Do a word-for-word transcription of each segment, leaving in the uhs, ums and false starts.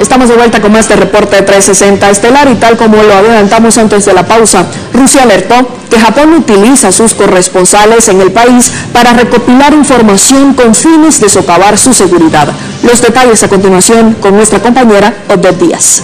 Estamos de vuelta con más de Reporte trescientos sesenta Estelar y tal como lo adelantamos antes de la pausa, Rusia alertó que Japón utiliza sus corresponsales en el país para recopilar información con fines de socavar su seguridad. Los detalles a continuación con nuestra compañera Odette Díaz.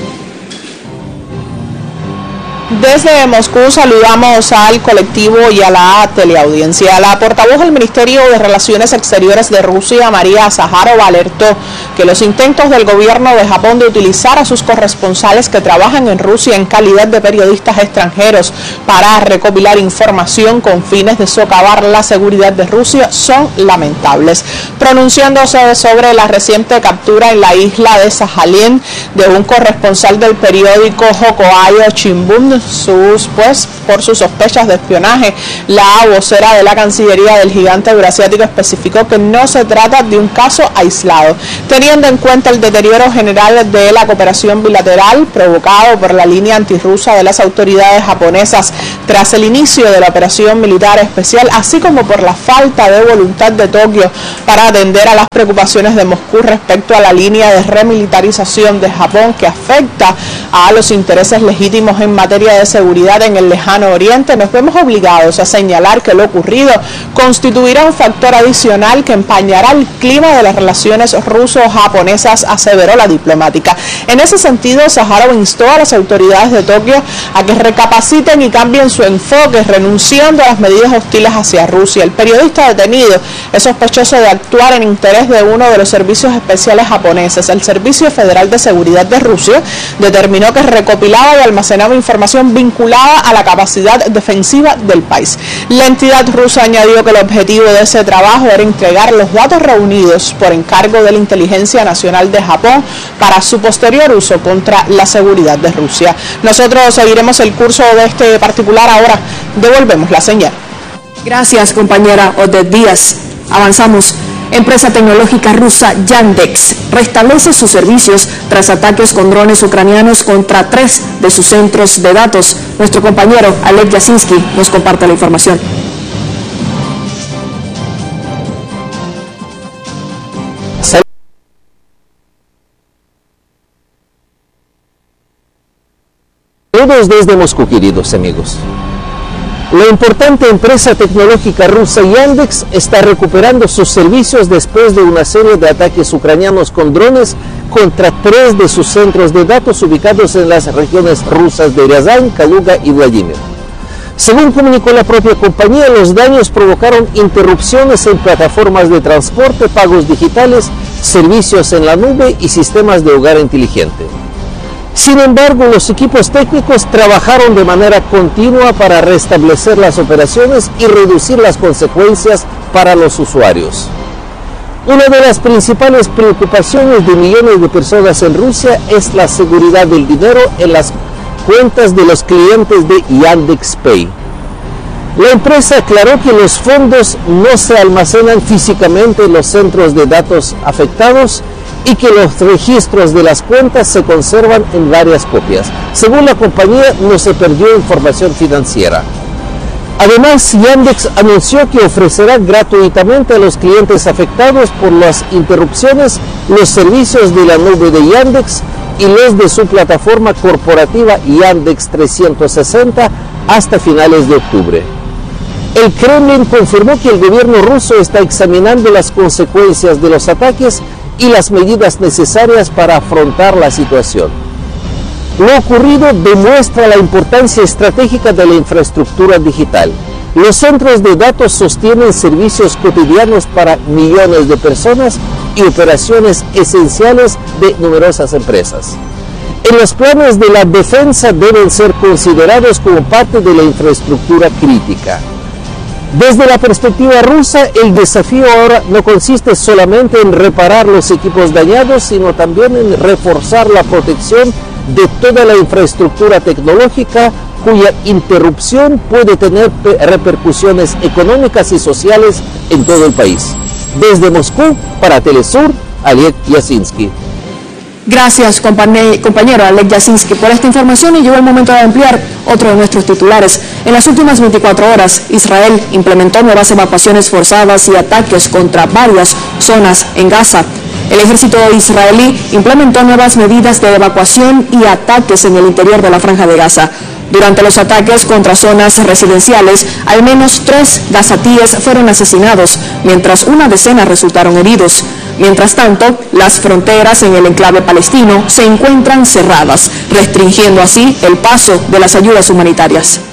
Desde Moscú saludamos al colectivo y a la teleaudiencia. La portavoz del Ministerio de Relaciones Exteriores de Rusia, María Zaharova, alertó que los intentos del gobierno de Japón de utilizar a sus corresponsales que trabajan en Rusia en calidad de periodistas extranjeros para recopilar información con fines de socavar la seguridad de Rusia son lamentables. Pronunciándose sobre la reciente captura en la isla de Sajalín de un corresponsal del periódico Hokkaido Shimbun, sus, pues, por sus sospechas de espionaje, la vocera de la Cancillería del gigante euroasiático especificó que no se trata de un caso aislado, teniendo en cuenta el deterioro general de la cooperación bilateral provocado por la línea antirrusa de las autoridades japonesas tras el inicio de la operación militar especial, así como por la falta de voluntad de Tokio para atender a las preocupaciones de Moscú respecto a la línea de remilitarización de Japón que afecta a los intereses legítimos en materia de seguridad en el lejano oriente. Nos vemos obligados a señalar que lo ocurrido constituirá un factor adicional que empañará el clima de las relaciones ruso-japonesas, aseveró la diplomática. En ese sentido, Zaharova instó a las autoridades de Tokio a que recapaciten y cambien su enfoque, renunciando a las medidas hostiles hacia Rusia. El periodista detenido es sospechoso de actuar en interés de uno de los servicios especiales japoneses. El Servicio Federal de Seguridad de Rusia determinó que recopilaba y almacenaba información vinculada a la capacidad defensiva del país. La entidad rusa añadió que el objetivo de ese trabajo era entregar los datos reunidos por encargo de la Inteligencia Nacional de Japón para su posterior uso contra la seguridad de Rusia. Nosotros seguiremos el curso de este particular. Ahora devolvemos la señal. Gracias, compañera Odette Díaz. Avanzamos. Empresa tecnológica rusa Yandex restablece sus servicios tras ataques con drones ucranianos contra tres de sus centros de datos. Nuestro compañero Alek Yasinski nos comparte la información. Saludos desde Moscú, queridos amigos. La importante empresa tecnológica rusa Yandex está recuperando sus servicios después de una serie de ataques ucranianos con drones contra tres de sus centros de datos ubicados en las regiones rusas de Ryazan, Kaluga y Vladimir. Según comunicó la propia compañía, los daños provocaron interrupciones en plataformas de transporte, pagos digitales, servicios en la nube y sistemas de hogar inteligente. Sin embargo, los equipos técnicos trabajaron de manera continua para restablecer las operaciones y reducir las consecuencias para los usuarios. Una de las principales preocupaciones de millones de personas en Rusia es la seguridad del dinero en las cuentas de los clientes de Yandex Pay. La empresa aclaró que los fondos no se almacenan físicamente en los centros de datos afectados y que los registros de las cuentas se conservan en varias copias. Según la compañía, no se perdió información financiera. Además, Yandex anunció que ofrecerá gratuitamente a los clientes afectados por las interrupciones los servicios de la nube de Yandex y los de su plataforma corporativa Yandex trescientos sesenta hasta finales de octubre. El Kremlin confirmó que el gobierno ruso está examinando las consecuencias de los ataques y las medidas necesarias para afrontar la situación. Lo ocurrido demuestra la importancia estratégica de la infraestructura digital. Los centros de datos sostienen servicios cotidianos para millones de personas y operaciones esenciales de numerosas empresas. En los planes de la defensa deben ser considerados como parte de la infraestructura crítica. Desde la perspectiva rusa, el desafío ahora no consiste solamente en reparar los equipos dañados, sino también en reforzar la protección de toda la infraestructura tecnológica cuya interrupción puede tener repercusiones económicas y sociales en todo el país. Desde Moscú, para Telesur, Alek Yasinski. Gracias, compañero Alek Yasinski, por esta información, y llegó el momento de ampliar otro de nuestros titulares. En las últimas veinticuatro horas, Israel implementó nuevas evacuaciones forzadas y ataques contra varias zonas en Gaza. El ejército israelí implementó nuevas medidas de evacuación y ataques en el interior de la Franja de Gaza. Durante los ataques contra zonas residenciales, al menos tres gazatíes fueron asesinados, mientras una decena resultaron heridos. Mientras tanto, las fronteras en el enclave palestino se encuentran cerradas, restringiendo así el paso de las ayudas humanitarias.